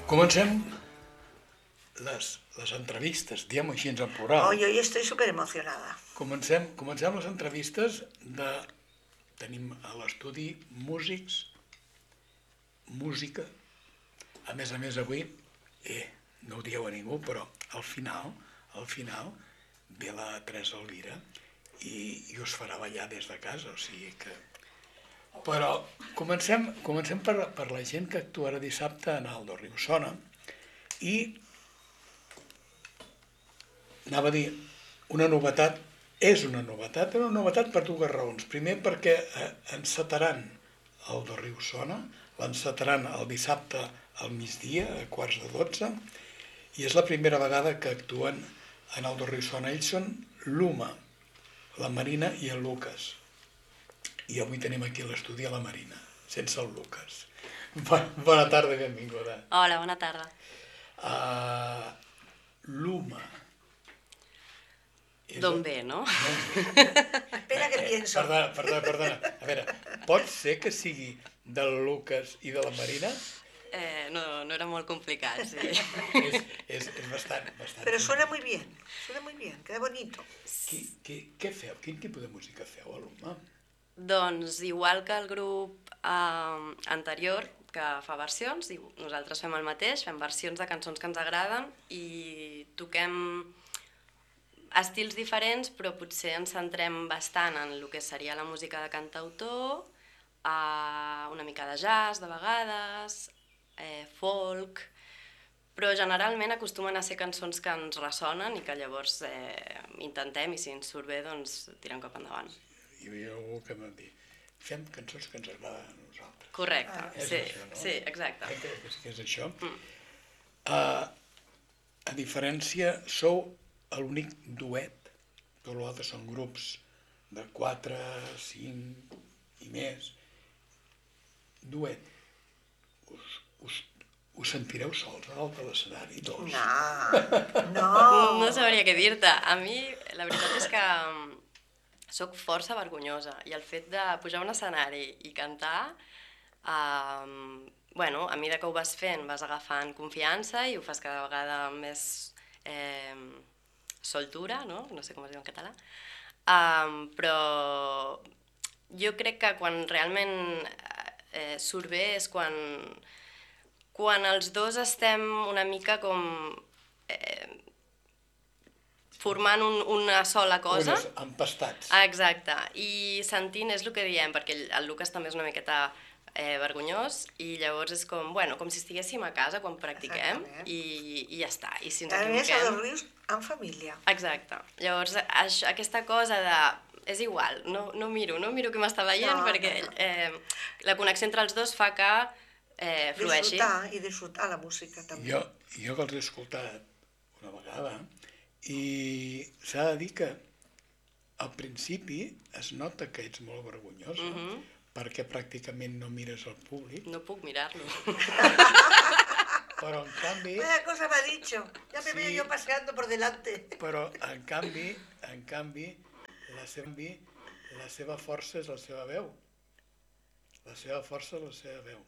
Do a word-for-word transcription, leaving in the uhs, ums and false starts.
Comencem les, les entrevistes, diguem-ho així en plural. Hoy, hoy estoy súper emocionada. Comencem, comencem les entrevistes de... Tenim a l'estudi músics, música. A més a més avui, eh, no ho dieu a ningú, però al final, al final, ve la Teresa Elvira i, i us farà ballar des de casa, o sigui que... Però comencem, comencem per, per la gent que actuarà dissabte en Aldo Riu-sona i anava a dir una novetat, és una novetat, una novetat per dues raons. Primer perquè eh, encetaran Aldo Riu-sona, l'encetaran el dissabte al migdia, a quarts de dotze, i és la primera vegada que actuen en Aldo Riu-sona. Ells són l'Uma, la Marina i el Lucas. I avui tenim aquí a l'estudi a la Marina, sense el Lucas. Bona tarda i benvinguda. Hola, bona tarda. Uh, L'Uma. D'on ve, no? Espera que pienso. Perdona, perdona, perdona. A veure, pot ser que sigui del Lucas i de la Marina? Eh, no, no era molt complicat, sí. És, és, és bastant, bastant... Pero suena muy bien, suena muy bien, queda bonito. Qui, qui, què feu? Quin tipus de música feu a l'Uma? Doncs igual que el grup eh, anterior, que fa versions, i nosaltres fem el mateix, fem versions de cançons que ens agraden i toquem estils diferents, però potser ens centrem bastant en el que seria la música de cantautor, eh, una mica de jazz de vegades, eh, folk, però generalment acostumen a ser cançons que ens ressonen i que llavors eh, intentem, i si ens surt bé, doncs tirem cap endavant. Hi havia algú que m'ha dit, fem cançons que ens agraden a nosaltres. Correcte, Ah, és sí, això, no? sí, exacte. Crec que és, que és això. Mm. Uh, a diferència, sou l'únic duet, tots els altres són grups de quatre, cinc i més. Duet. Us, us, us sentireu sols a dalt de l'escenari, dos? No, no. No sabria què dir-te. A mi, la veritat és que soc força vergonyosa i el fet de pujar a un escenari i cantar, eh, bueno, a mesura que ho vas fent vas agafant confiança i ho fas cada vegada amb més eh, soltura, no? No sé com es diu en català, eh, però jo crec que quan realment eh, surt bé és quan, quan els dos estem una mica com... Eh, formant un, una sola cosa. Unes empastats. Exacte, i sentint és el que diem, perquè el, el Lucas també és una miqueta eh, vergonyós, i llavors és com, bueno, com si estiguéssim a casa quan practiquem, i, i ja està, i si ens A més, a equivoquem... los rius en família. Exacte, llavors això, aquesta cosa de... És igual, no, no miro, no miro qui m'està veient, No, perquè no, no. eh, la connexió entre els dos fa que eh, flueixi. Disfrutar i disfrutar la música també. Jo, jo que els he escoltat una vegada, i s'ha de dir que al principi es nota que ets molt vergonyosa, Mhm. perquè pràcticament no mires al públic, No puc mirar-lo. però en canvi, Vaya cosa me ha dicho, ya me Sí. veo yo paseando por delante. però en canvi, en canvi, la seva, la seva força és la seva veu. La seva força és la seva veu.